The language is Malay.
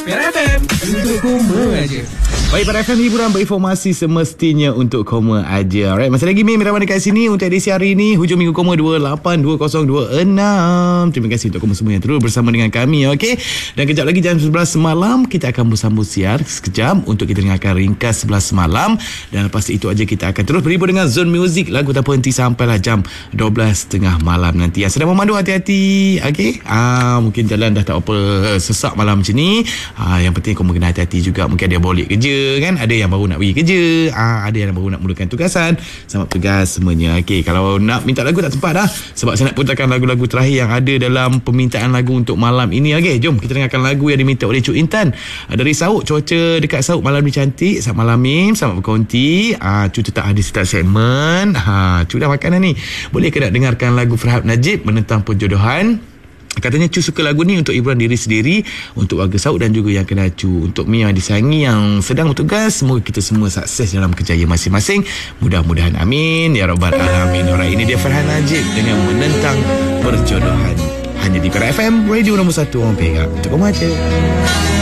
Piara FM, untuk koma aja. Baik, Piara FM, hiburan berinformasi semestinya untuk koma aja. Alright, masih lagi Mirawan dekat sini untuk edisi hari ini, hujung minggu koma 282026. Terima kasih untuk koma semua yang terus bersama dengan kami, okey. Dan kejap lagi jam 11 malam kita akan bersambung siar sekejap untuk kita dengarkan ringkas 11 malam. Dan lepas itu aja kita akan terus berhibur dengan Zone Music, lagu tak berhenti sampailah jam 12.30 malam nanti. Yang sedang memandu, hati-hati, okey. Mungkin jalan dah tak apa sesak malam macam ni. Yang penting kau kena hati-hati juga. Mungkin ada yang balik kerja kan, ada yang baru nak pergi kerja, ada yang baru nak mulakan tugasan. Selamat tugas semuanya. Okey, kalau nak minta lagu tak sempat dah, sebab saya nak putarkan lagu-lagu terakhir yang ada dalam permintaan lagu untuk malam ini. Okey, jom kita dengarkan lagu yang diminta oleh Cuk Intan dari Sauk. Cuaca dekat Sauk malam ni cantik. Selamat malam Mim, selamat berkonti. Cuk tetap ada start segmen. Cuk dah makan dah ni. Boleh ke nak dengarkan lagu Farhad Najib, Menentang Perjodohan? Katanya Cu suka lagu ni untuk hiburan diri sendiri, untuk warga Sauk dan juga yang kenal Cu. Untuk Mia yang disayangi yang sedang bertugas, semoga kita semua sukses dalam kerjaya masing-masing. Mudah-mudahan, amin ya rabbal alamin. Alright, ini dia Farhad Najib dengan Menentang Perjodohan. Hanya di Piara FM, radio nombor 1 orang Perak. Untuk kamu aja.